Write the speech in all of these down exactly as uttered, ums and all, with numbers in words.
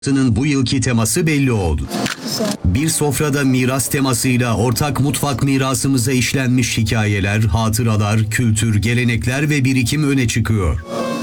Bu yılki teması belli oldu. Bir sofrada miras temasıyla ortak mutfak mirasımıza işlenmiş hikayeler, hatıralar, kültür, gelenekler ve birikim öne çıkıyor.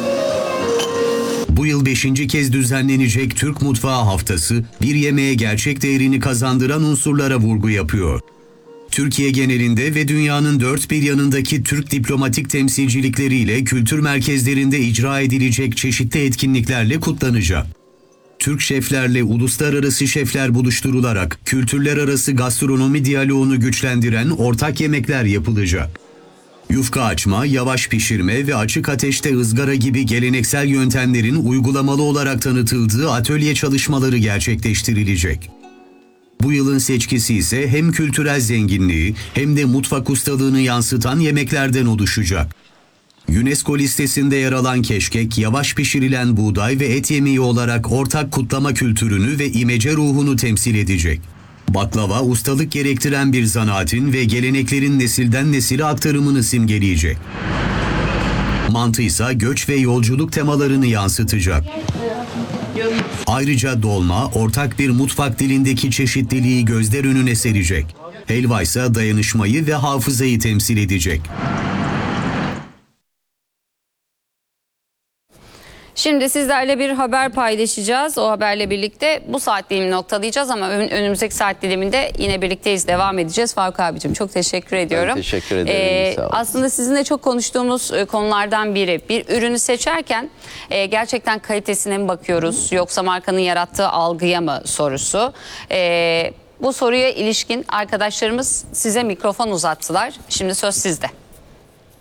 Bu yıl beşinci kez düzenlenecek Türk Mutfağı Haftası, bir yemeğe gerçek değerini kazandıran unsurlara vurgu yapıyor. Türkiye genelinde ve dünyanın dört bir yanındaki Türk diplomatik temsilcilikleriyle kültür merkezlerinde icra edilecek çeşitli etkinliklerle kutlanacak. Türk şeflerle uluslararası şefler buluşturularak kültürler arası gastronomi diyaloğunu güçlendiren ortak yemekler yapılacak. Yufka açma, yavaş pişirme ve açık ateşte ızgara gibi geleneksel yöntemlerin uygulamalı olarak tanıtıldığı atölye çalışmaları gerçekleştirilecek. Bu yılın seçkisi ise hem kültürel zenginliği hem de mutfak ustalığını yansıtan yemeklerden oluşacak. UNESCO listesinde yer alan keşkek, yavaş pişirilen buğday ve et yemeği olarak ortak kutlama kültürünü ve imece ruhunu temsil edecek. Baklava, ustalık gerektiren bir zanaatin ve geleneklerin nesilden nesile aktarımını simgeleyecek. Mantı ise göç ve yolculuk temalarını yansıtacak. Ayrıca dolma, ortak bir mutfak dilindeki çeşitliliği gözler önüne serecek. Helva ise dayanışmayı ve hafızayı temsil edecek. Şimdi sizlerle bir haber paylaşacağız. O haberle birlikte bu saat dilimini noktalayacağız ama ön, önümüzdeki saat diliminde yine birlikteyiz, devam edeceğiz. Faruk abicim çok teşekkür ediyorum. Ben teşekkür ederim. Ee, Sağ olun. aslında sizinle çok konuştuğumuz konulardan biri, bir ürünü seçerken e, gerçekten kalitesine mi bakıyoruz yoksa markanın yarattığı algıya mı sorusu. E, bu soruya ilişkin arkadaşlarımız size mikrofon uzattılar. Şimdi söz sizde.